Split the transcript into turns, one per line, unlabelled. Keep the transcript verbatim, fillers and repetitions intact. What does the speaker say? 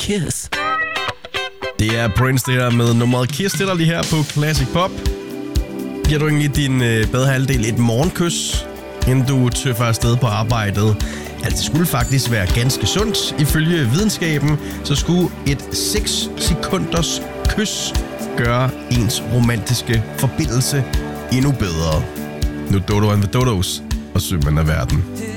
Kiss.
Det er Prince, det her med nummeret Kiss til dig lige her på Classic Pop. Giver du egentlig din øh, bedre halvdel et morgenkys, inden du tøffer afsted på arbejdet? Altså, det skulle faktisk være ganske sundt. Ifølge videnskaben, så skulle et seks sekunders kys gøre ens romantiske forbindelse endnu bedre. Nu Dodo and the Dodos og sømmen af verden.